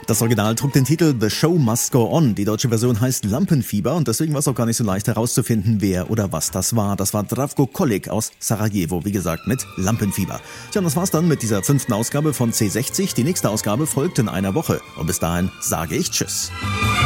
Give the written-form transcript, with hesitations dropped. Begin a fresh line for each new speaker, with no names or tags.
Das Original trug den Titel The Show Must Go On. Die deutsche Version heißt Lampenfieber und deswegen war es auch gar nicht so leicht herauszufinden, wer oder was das war. Das war Zdravko Kolik aus Sarajevo, wie gesagt, mit Lampenfieber. Tja, und das war's dann mit dieser 5. Ausgabe von C60. Die nächste Ausgabe folgt in einer Woche. Und bis dahin sage ich Tschüss.